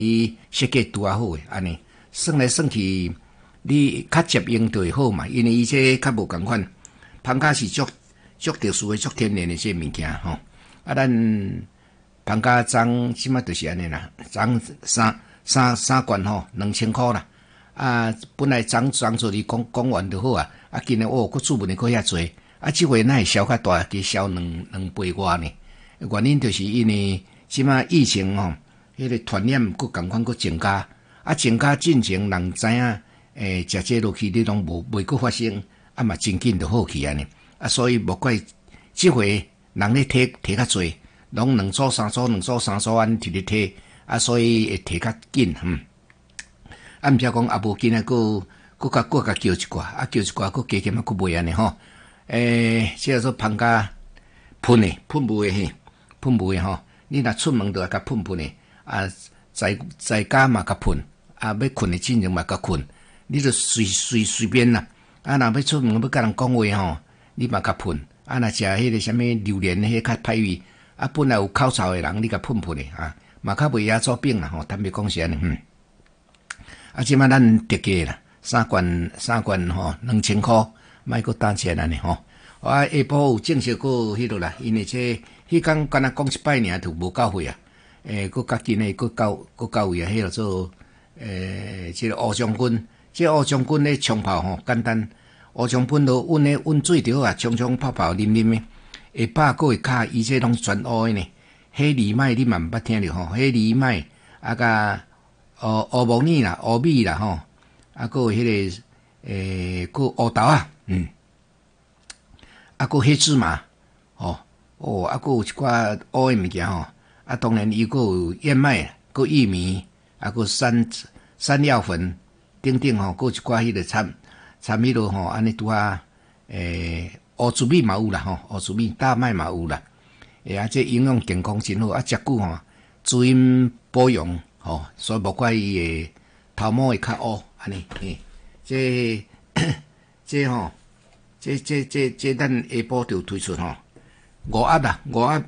伊设计拄啊好诶，安尼算来算去，你较接应就会好嘛，因为伊这较无共款，芳甲是足特殊诶、足天然诶这物件吼。啊，咱芳甲装即马就是安尼啦，装三罐吼，2000块啦。啊，本来装做你讲完就好啊，啊，今日佫注文佫遐济，啊，即回哪会销较大，加销两倍外呢？原因就是因为即马疫情吼，迄个传染佫共款佫增加，啊，增加进前人知影，食这落去你拢袂佫发生，啊嘛真紧就好去安尼，啊，所以无怪即回人咧摕较济，拢2组3组安摕咧摕，啊，所以会摕较紧，啊，毋则讲啊无紧啊，佫甲叫一寡，啊叫一寡佫加减啊佫卖安尼吼。即个说芳甲喷雾诶吼，你若出门就要甲喷诶，啊在家嘛甲喷，啊要困诶进前嘛甲困，你就随便啦。啊，若要出门要甲人讲话吼，你嘛甲喷。啊，若食迄个啥物榴莲迄较歹味，啊本来有口臭诶人，你甲喷诶啊，嘛较袂遐做病啦吼，坦白讲是安尼。啊，即摆咱特价啦，三罐吼，2000块，莫佫打钱安尼吼。啊，下晡有正式佫迄落啦，因为迄工敢若讲一摆尔就无够货啊。佫甲今日佫够位啊，迄落做即个乌将军，即乌将军咧冲泡吼，简单。乌将军都温水着啊，冲泡啉诶，会饱佫会卡，伊这拢全乌诶呢。迄藜麦你嘛毋捌听着吼，迄藜麦啊甲。乌木耳啦、乌米啦吼，啊，佫有迄个佫乌豆啊，啊，佫黑芝麻，啊，佫有一寡乌诶物件吼，啊，当然伊佫有燕麦、佫玉米，啊，佫山药粉等等吼，佫有一寡迄个掺迄落吼，安尼拄啊，乌糯米嘛有啦吼，乌糯米、大麦嘛有啦，啊，这营养健康真好，啊，食久吼，滋阴保养。所以无怪伊诶头毛会较乌，安尼，这吼，这咱下晡就推出吼，5盒啦，5盒，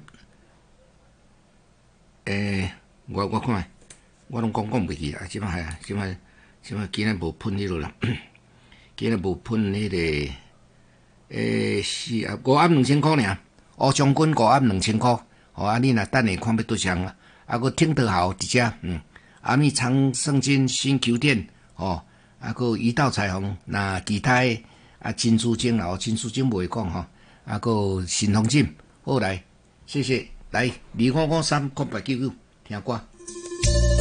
我看，我拢讲袂记啊，即摆系啊，即摆今日无喷迄落啦，今日无喷迄个，4盒5盒2000块尔，乌将军5盒2000块，啊，你若等下看要拄上啦。啊，佫听得好伫遮，阿弥长圣经新球店，啊，佫一道彩虹，那其他啊珍珠精啦，珍珠精袂讲吼，啊，佫新风景，好来，谢谢，来2553899听歌。